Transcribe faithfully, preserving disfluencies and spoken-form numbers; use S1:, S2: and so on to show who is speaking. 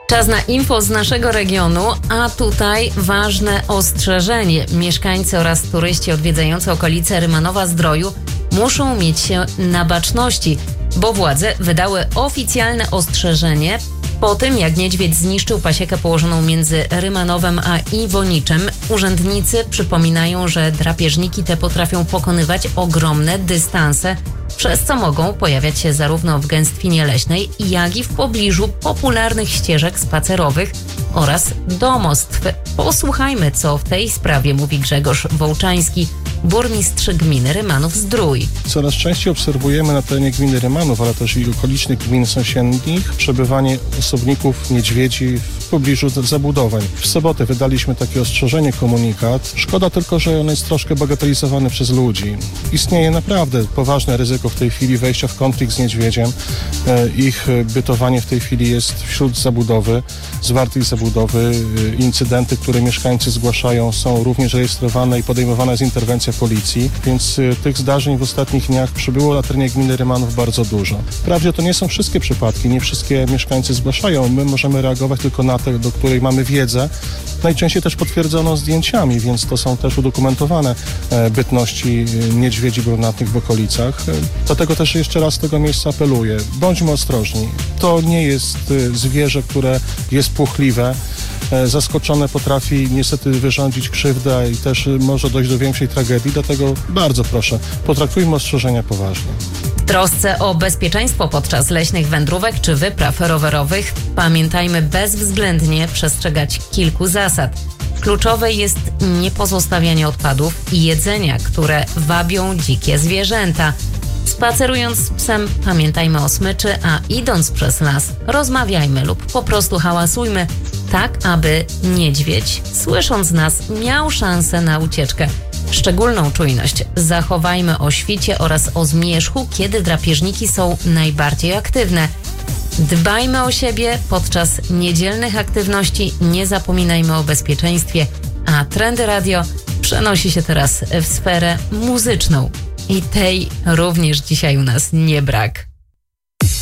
S1: Czas na info z naszego regionu, a tutaj ważne ostrzeżenie. Mieszkańcy oraz turyści odwiedzający okolice Rymanowa-Zdroju muszą mieć się na baczności, bo władze wydały oficjalne ostrzeżenie po tym, jak niedźwiedź zniszczył pasiekę położoną między Rymanowem a Iwoniczem. Urzędnicy przypominają, że drapieżniki te potrafią pokonywać ogromne dystanse, przez co mogą pojawiać się zarówno w gęstwinie leśnej, jak i w pobliżu popularnych ścieżek spacerowych oraz domostw. Posłuchajmy, co w tej sprawie mówi Grzegorz Wołczański, burmistrz gminy Rymanów-Zdrój.
S2: Coraz częściej obserwujemy na terenie gminy Rymanów, ale też i okolicznych gmin sąsiednich przebywanie osobników niedźwiedzi w pobliżu zabudowań. W sobotę wydaliśmy takie ostrzeżenie, komunikat. Szkoda tylko, że on jest troszkę bagatelizowany przez ludzi. Istnieje naprawdę poważne ryzyko w tej chwili wejścia w konflikt z niedźwiedziem. Ich bytowanie w tej chwili jest wśród zabudowy, zwartej zabudowy. Incydenty, które mieszkańcy zgłaszają, są również rejestrowane i podejmowana jest interwencja policji, więc tych zdarzeń w ostatnich dniach przybyło na terenie gminy Rymanów bardzo dużo. Wprawdzie to nie są wszystkie przypadki, nie wszystkie mieszkańcy zgłaszają. My możemy reagować tylko na te, do której mamy wiedzę. Najczęściej też potwierdzono zdjęciami, więc to są też udokumentowane bytności niedźwiedzi brunatnych w okolicach. Dlatego też jeszcze raz z tego miejsca apeluję. Bądźmy ostrożni. To nie jest zwierzę, które jest płochliwe. Zaskoczone potrafi niestety wyrządzić krzywdę i też może dojść do większej tragedii, dlatego bardzo proszę, potraktujmy ostrzeżenia poważnie.
S1: W trosce o bezpieczeństwo podczas leśnych wędrówek czy wypraw rowerowych pamiętajmy bezwzględnie przestrzegać kilku zasad. Kluczowe jest niepozostawianie odpadów i jedzenia, które wabią dzikie zwierzęta. Spacerując z psem pamiętajmy o smyczy, a idąc przez las rozmawiajmy lub po prostu hałasujmy, tak aby niedźwiedź, słysząc nas, miał szansę na ucieczkę. Szczególną czujność zachowajmy o świcie oraz o zmierzchu, kiedy drapieżniki są najbardziej aktywne. Dbajmy o siebie podczas niedzielnych aktywności, nie zapominajmy o bezpieczeństwie, a Trendy Radio przenosi się teraz w sferę muzyczną. I tej również dzisiaj u nas nie brak.